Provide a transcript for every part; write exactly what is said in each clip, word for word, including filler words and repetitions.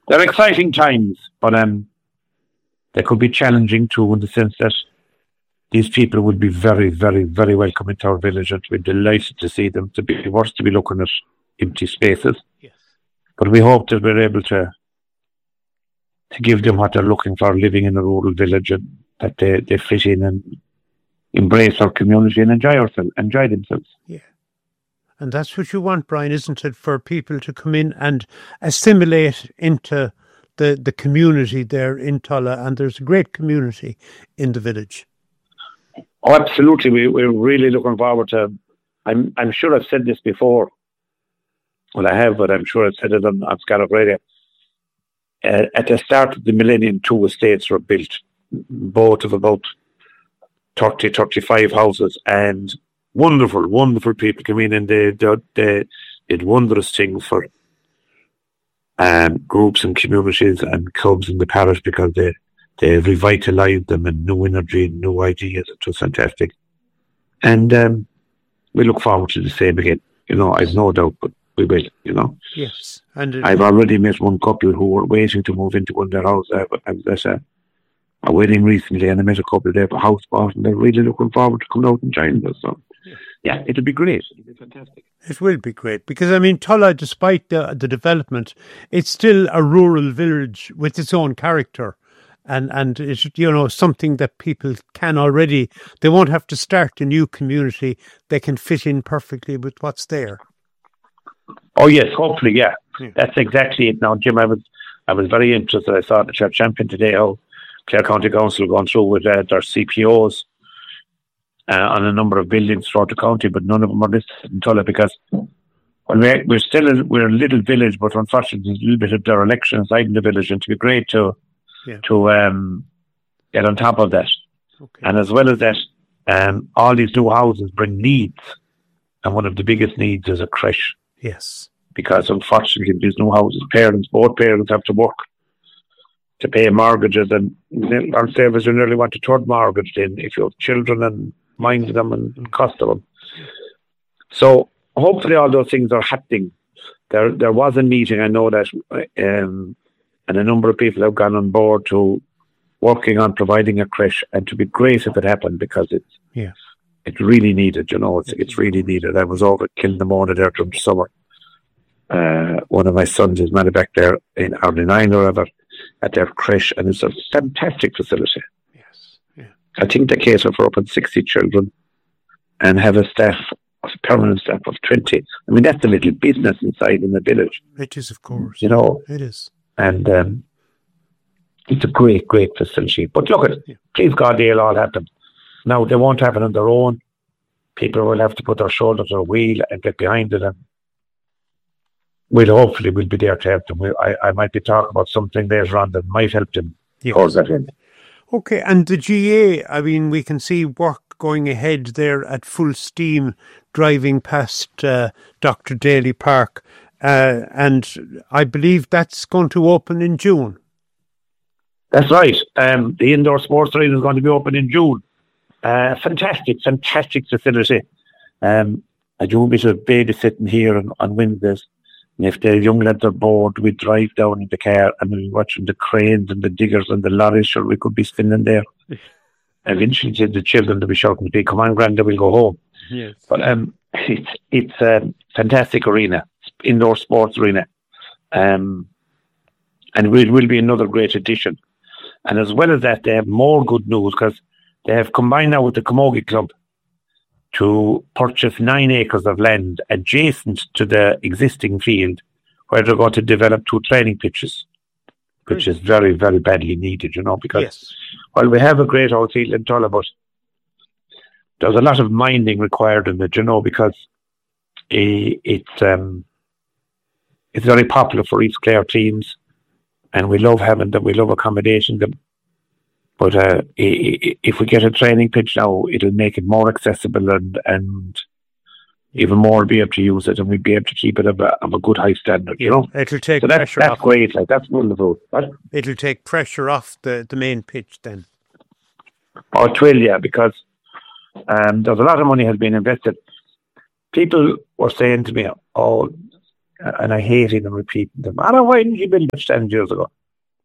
they're exciting times, but um, they could be challenging too, in the sense that these people would be very, very, very welcome into our village, and we're delighted to see them. To be worse to be looking at empty spaces. Yes. But we hope that we're able to to give them what they're looking for, living in a rural village, and that they, they fit in and embrace our community and enjoy ourselves, enjoy themselves. Yeah. And that's what you want, Brian, isn't it? For people to come in and assimilate into the, the community there in Tulla, and there's a great community in the village. Oh, absolutely. We, we're really looking forward to, I'm I'm sure I've said this before. Well, I have, but I'm sure I've said it on, on Scariff Radio. Uh, at the start of the millennium, two estates were built, both of about thirty, thirty-five houses, and wonderful, wonderful people came in, and they, they, they did wondrous things for um, groups and communities and clubs in the parish, because they, they revitalised them, and new energy, new ideas. It was fantastic. And um, we look forward to the same again. You know, I've no doubt, but we will, you know. Yes. And it, I've already met one couple who were waiting to move into one of their houses. I was at a, a wedding recently, and I met a couple there for house bought, and they're really looking forward to coming out and joining us. So, yeah, yeah, it'll be great. It'll be fantastic. It will be great, because, I mean, Tulla, despite the, the development, it's still a rural village with its own character. And and it's, you know, something that people can already, they won't have to start a new community. They can fit in perfectly with what's there. Oh yes, hopefully, yeah. yeah. That's exactly it. Now, Jim, I was I was very interested. I saw the Church Champion today, how Clare County Council going through with uh, their C P Os uh, on a number of buildings throughout the county, but none of them are listed in Tulla, because well, we're, we're still a, we're a little village, but unfortunately there's a little bit of dereliction inside in the village, and to be great to Yeah. to um, get on top of that. Okay. And as well as that, um, all these new houses bring needs. And one of the biggest needs is a creche. Yes. Because unfortunately, these new houses, parents, both parents have to work to pay mortgages, and our savers you nearly want a third mortgage in if you have children and mind them and, and cost of them. So hopefully all those things are happening. There, there was a meeting, I know that, um, and a number of people have gone on board to working on providing a creche, and to be great if it happened, because it's yeah. it's really needed, you know, it's it's really needed. I was over at Kilnamona there during the summer. Uh, one of my sons is married back there in Ardinine or whatever at their creche, and it's a fantastic facility. Yes, yeah. I think they cater for up to sixty children and have a staff, a permanent staff of twenty. I mean, that's a little business inside in the village. It is, of course. You know, it is. And um, it's a great, great facility. But look at it, yeah. Please God, they'll all happen. Now, they won't happen on their own. People will have to put their shoulder to the wheel and get behind it. And we'll hopefully we'll be there to help them. We, I, I might be talking about something later on that might help them yes. towards that end. Okay, and the G A, I mean, we can see work going ahead there at full steam, driving past uh, Doctor Daly Park. Uh, and I believe that's going to open in June. That's right. Um, the indoor sports arena is going to be open in June. Uh, fantastic, fantastic facility. Um, I do a bit of babysitting here on, on Wednesdays. And if the young lads are bored, we drive down in the car and we're watching the cranes and the diggers and the lorries. Sure, we could be spinning there. Eventually, the children will be shouting to me, "Come on, Granda, we'll go home." Yes. But um, it's it's a fantastic arena, indoor sports arena, um, and it will be another great addition. And as well as that, they have more good news, because they have combined now with the Camogie Club to purchase nine acres of land adjacent to the existing field, where they're going to develop two training pitches, which is very, very badly needed, you know, because yes. while we have a great old field in Tulla, but there's a lot of minding required in it, you know, because it, it's um, it's very popular for East Clare teams, and we love having them, we love accommodating them. But uh, if we get a training pitch now, it'll make it more accessible and, and even more be able to use it, and we'd be able to keep it of a, of a good high standard, yeah, you know. It'll take so that's, pressure that's off. great, like that's wonderful. What? It'll take pressure off the, the main pitch then. Oh, it will, yeah, because um, there's a lot of money has been invested. People were saying to me, "Oh, and I hate even repeating them. I don't know, why didn't you build that ten years ago?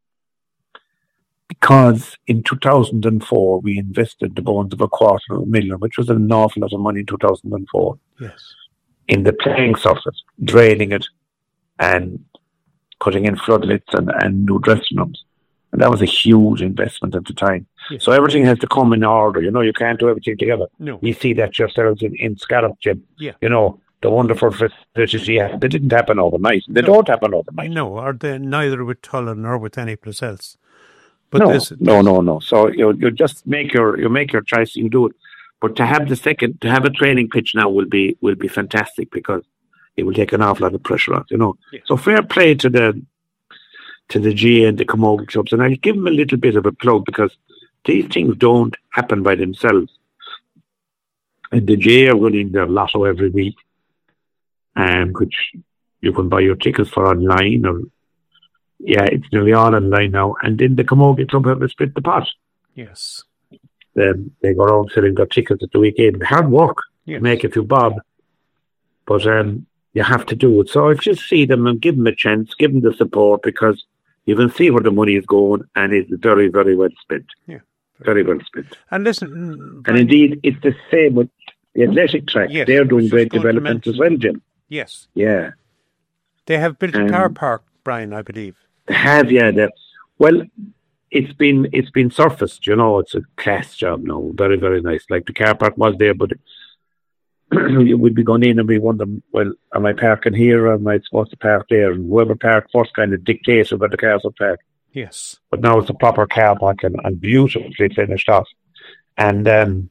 Because in two thousand four, we invested the bones of a quarter of a million, which was an awful lot of money in two thousand four, Yes. in the playing surface, draining it and putting in floodlights and, and new dressing rooms. And that was a huge investment at the time. Yes. So everything has to come in order. You know, you can't do everything together. No. You see that yourselves in, in Scallop, Jim. Yeah. You know, the wonderful facilities you have. They didn't happen overnight. They No. don't happen overnight. No, or they, neither with Tullen nor with any place else. But No, this, no, no, no. So you you just make your you make your choice. You do it. But to have the second, to have a training pitch now will be will be fantastic, because it will take an awful lot of pressure off. You know. Yeah. So fair play to the to the G A and the Camogie clubs, and I'll give them a little bit of a plug, because these things don't happen by themselves. And the G A are running their lotto every week, um, which you can buy your tickets for online, or yeah, it's nearly all online now. And then the Camogie club have a split the pot. yes. Um, they go around selling their tickets at the weekend. Hard work, Yes. make a few bob, but um, you have to do it. So if you see them and give them a chance, give them the support, because you can see where the money is going, and it's very, very well spent. Yeah. Very well spent. And listen, And Brian- indeed, it's the same with the athletic track. Yes, They're I was doing just great going to development as well, Jim. yes, Yeah. they have built a Um, car park, Brian, I believe. Have yeah, that well, it's been it's been surfaced. You know, it's a class job now. Very very nice. Like the car park was there, but we'd be going in and we wonder, well, am I parking here or am I supposed to park there? And whoever parked first kind of dictates where the cars are parked. Yes. But now it's a proper car park, and, and beautifully finished off. And um,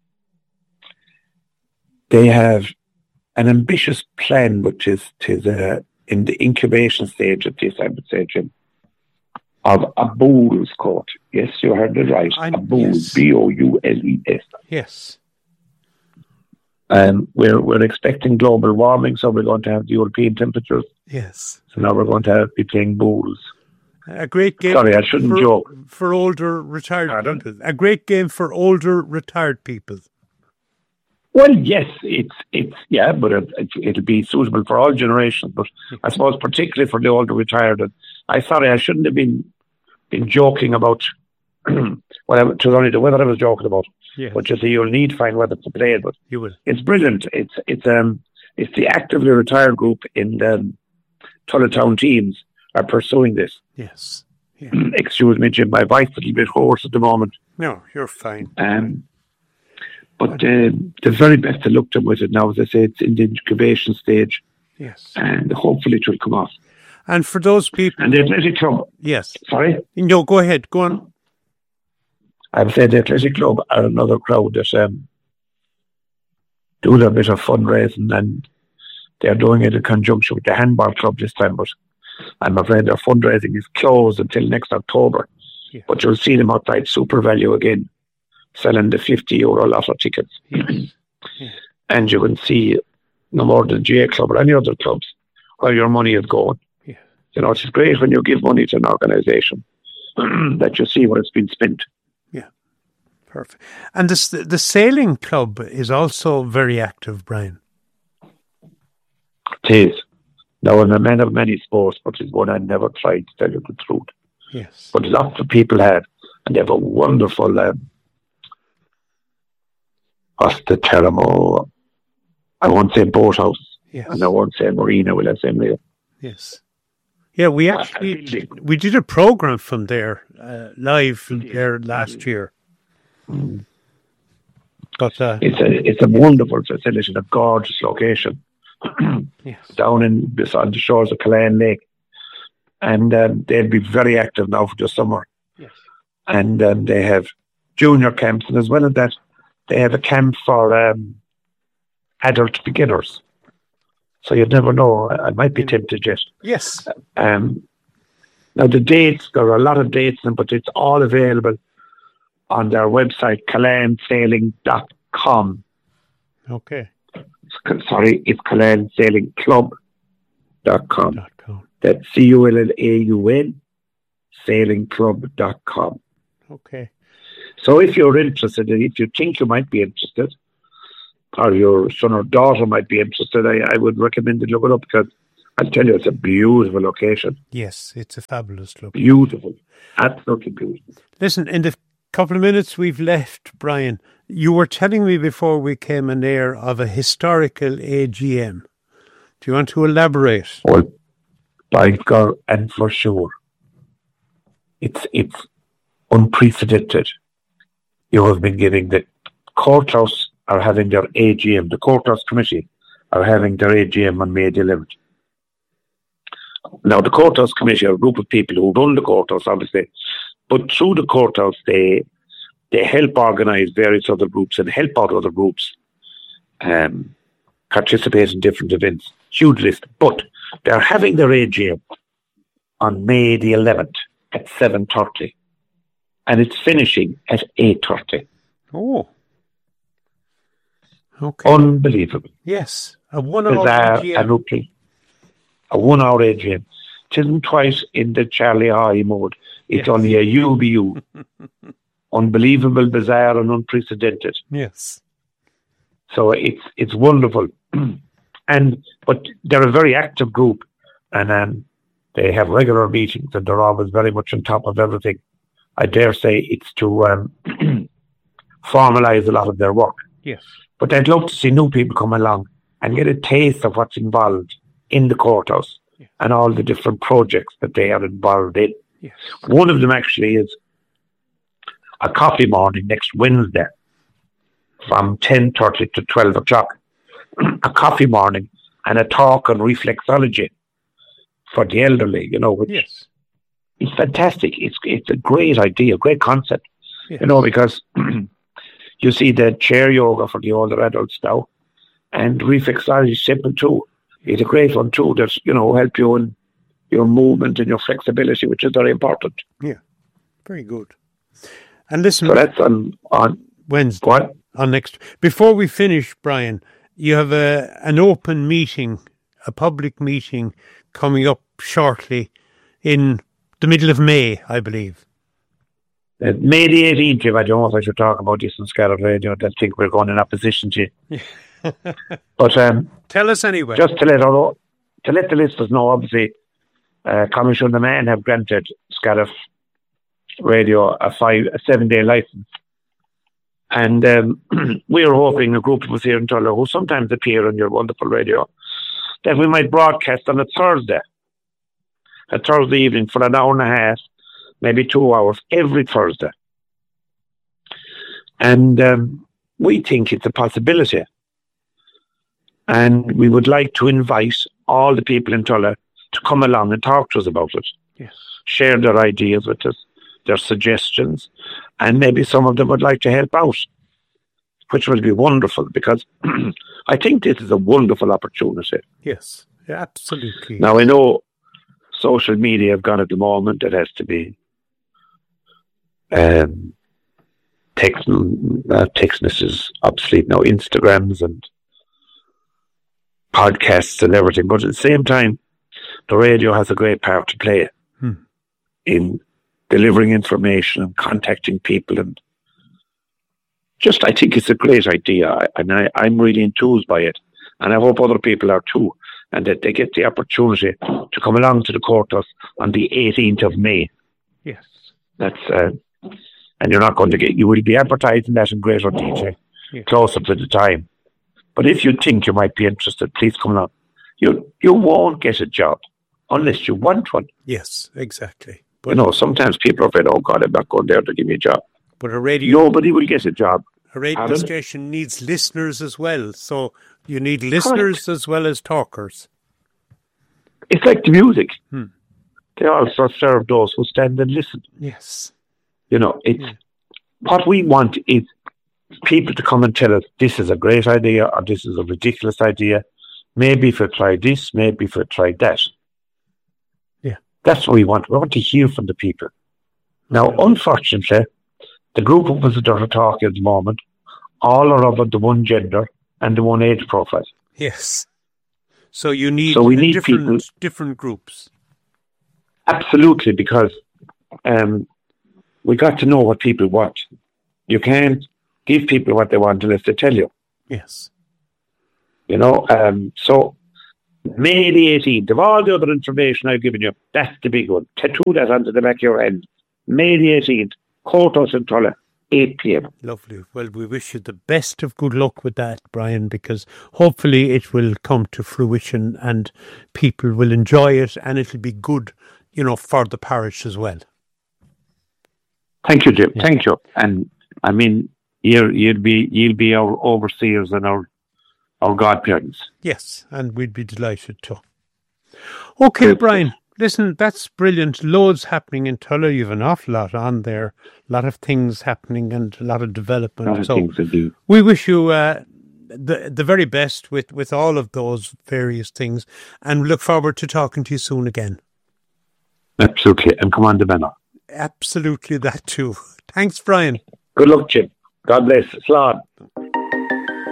they have an ambitious plan, which is tis, uh, in the incubation stage of this, I would say, Jim, of a bowls court. Yes, you heard it right. I- A bowls, yes. B O U L E S. Yes. Um, we're we're expecting global warming, so we're going to have the European temperatures. Yes. So now we're going to have, be playing bowls. A great game. Sorry, I shouldn't for, joke. For older retired Pardon? people. A great game for older retired people. Well, yes, it's it's yeah, but it, it, it'll be suitable for all generations. But I suppose particularly for the older retired. And I sorry, I shouldn't have been been joking about. Well, it was only the weather I was joking about. Yes. But you see, you'll need fine weather to play it. But You will. it's brilliant. It's it's um it's the actively retired group in the Tullatown teams are pursuing this. Yes. Yeah. Excuse me, Jim. My voice is a little bit hoarse at the moment. No, you're fine. Um, but uh, the very best to look to with it now, as I say, it's in the incubation stage, Yes. and hopefully it will come off. And for those people. And the athletic club, Yes. sorry, No, go ahead. Go on. I would say the athletic club are another crowd that um, do their bit of fundraising, and they're doing it in conjunction with the handball club this time. But I'm afraid their fundraising is closed until next October. Yeah. But you'll see them outside Super Value again, selling the fifty euro lotto tickets. Yes. Yeah. And you can see no more than G A Club or any other clubs where your money is going. Yeah. You know, it's great when you give money to an organisation that you see where it's been spent. Perfect. And this, the sailing club is also very active, Brian. It is. Now, I'm a man of many sports, but it's one I never tried, to tell you the truth. Yes. But lots of people have, and they have a wonderful, um, what's the term? Oh, I won't say boathouse, Yes. and I won't say marina, will I say marina? Yes. Yeah, we What's that actually building? we did a program from there uh, live from Indeed. there last year. But uh, It's a it's a wonderful facility, a gorgeous location yes. down in beside the shores of Killeen Lake, and um, they'll be very active now for the summer. Yes. And um, they have junior camps, and as well as that, they have a camp for um, adult beginners. So you'd never know. I I might be tempted yet. Yes. Um, now the dates, there are a lot of dates, but it's all available on their website, Killeen Sailing dot com. Okay. Sorry, it's Killeen Sailing Club dot com. Dot com. That's C U L L A U N, sailing club dot com. Okay. So if you're interested, if you think you might be interested, or your son or daughter might be interested, I, I would recommend you look it up, because I tell you, it's a beautiful location. Yes, it's a fabulous look. Beautiful. Absolutely beautiful. Listen, in the couple of minutes we've left, Brian, you were telling me before we came on air of a historical A G M. Do you want to elaborate? Well, by God, and for sure, it's it's unprecedented. You have been giving the courthouse are having their A G M. The courthouse committee are having their A G M on May the eleventh. Now, the courthouse committee are a group of people who run the courthouse, obviously, but through the courthouse, they they help organise various other groups and help out other groups um, participate in different events. Huge list. But they're having their A G M on May the eleventh at seven thirty. And it's finishing at eight thirty. Oh. Okay. Unbelievable. Yes. A one-hour Bizarre A G M. and a one-hour A G M. It isn't twice in the Charlie High mode. It's Yes. only a U B U. Unbelievable, bizarre, and unprecedented. Yes. So it's it's wonderful. And but they're a very active group, and um, they have regular meetings, and they're always very much on top of everything. I dare say it's to um, formalise a lot of their work. Yes. But I'd love to see new people come along and get a taste of what's involved in the courthouse yes. and all the different projects that they are involved in. Yes. One of them actually is a coffee morning next Wednesday from ten thirty to twelve o'clock. A coffee morning and a talk on reflexology for the elderly, you know, which yes. is fantastic. It's it's a great idea, great concept, yes. you know, because you see the chair yoga for the older adults now, and reflexology is simple too. It's a great one too. That's, you know, help you in your movement and your flexibility, which is very important. Yeah, very good. And listen, so that's on on Wednesday. What? On next. Before we finish, Brian, you have a an open meeting, a public meeting coming up shortly in the middle of May, I believe. Uh, May the eighteenth, if I don't know if I should talk about this on Scarlet Radio, I think we're going in opposition to you. But um, tell us anyway. Just to let our, to let the listeners know, obviously, uh, Commissioner Mann have granted Scarlet Radio a five, a seven-day license. And um, we're hoping a group of us here in Tulla, who sometimes appear on your wonderful radio, that we might broadcast on a Thursday, a Thursday evening for an hour and a half, maybe two hours, every Thursday. And um, we think it's a possibility. And we would like to invite all the people in Tulla to come along and talk to us about it. Yes. Share their ideas with us, their suggestions, and maybe some of them would like to help out, which would be wonderful, because I think this is a wonderful opportunity. Yes, absolutely. Now, I know social media have gone at the moment. It has to be um, text, uh, textness is obsolete now, Instagrams and podcasts and everything. But at the same time, the radio has a great part to play hmm. in delivering information and contacting people, and just I think it's a great idea, and I, I'm really enthused by it, and I hope other people are too, and that they get the opportunity to come along to the courthouse on the eighteenth of May. Yes, that's uh, and you're not going to get. You will be advertising that in greater detail yes. close up to the time. But if you think you might be interested, please come along. You you won't get a job unless you want one. Yes, exactly. But, you know, sometimes people are afraid, oh God, I'm not going there to give me a job. But a radio... Nobody will get a job. A radio Pardon? station needs listeners as well. So you need listeners Correct. as well as talkers. It's like the music. Hmm. They also serve those who stand and listen. Yes. You know, it's yeah. what we want is people to come and tell us this is a great idea or this is a ridiculous idea. Maybe if we try this, maybe if we try that. That's what we want. We want to hear from the people. Now, unfortunately, the group of us that are talking at the moment, all are of the one gender and the one age profile. Yes. So you need, so we need different, people, different groups. Absolutely, because um, we got to know what people want. You can't give people what they want unless they tell you. Yes. You know, um, so May the eighteenth. Of all the other information I've given you, that's the big one. Tattoo that onto the back of your head. May the eighteenth. Courthouse in Tulla, eight p.m. Lovely. Well, we wish you the best of good luck with that, Brian, because hopefully it will come to fruition and people will enjoy it and it'll be good, you know, for the parish as well. Thank you, Jim. Yeah. Thank you. And I mean, you'll, you'll be you'll be our overseers and our our godparents. Yes, and we'd be delighted to. Okay, Good. Brian, listen, that's brilliant. Loads happening in Tulla. You've an awful lot on there. A lot of things happening and a lot of development. A lot of so things to do. we wish you uh, the the very best with, with all of those various things and look forward to talking to you soon again. Absolutely. And come on, the banner. Absolutely that too. Thanks, Brian. Good luck, Jim. God bless. Slán.